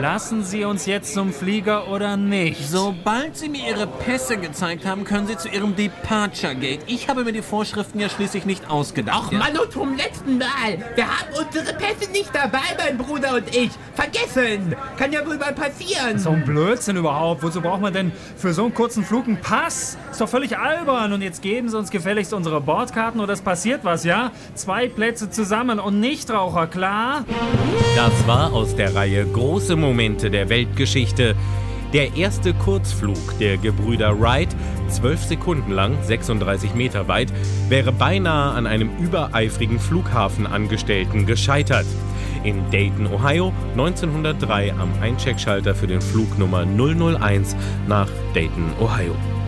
lassen Sie uns jetzt zum Flieger oder nicht? Sobald Sie mir Ihre Pässe gezeigt haben, können Sie zu Ihrem Departure Gate. Ich habe mir die Vorschriften ja schließlich nicht ausgedacht. Ach Mann, und zum letzten Mal. Wir haben unsere Pässe nicht dabei, mein Bruder und ich. Vergessen. Kann ja wohl mal passieren. So ein Blödsinn überhaupt. Wozu braucht man denn für so einen kurzen Flug einen Pass? Ist doch völlig albern. Und jetzt geben Sie uns gefälligst unsere Bordkarten oder es passiert was, ja? 2 Plätze zusammen und Nichtraucher, klar? Das war aus der Reihe Große Momente der Weltgeschichte. Der erste Kurzflug der Gebrüder Wright, 12 Sekunden lang, 36 Meter weit, wäre beinahe an einem übereifrigen Flughafenangestellten gescheitert. In Dayton, Ohio, 1903 am Eincheckschalter für den Flug Nummer 001 nach Dayton, Ohio.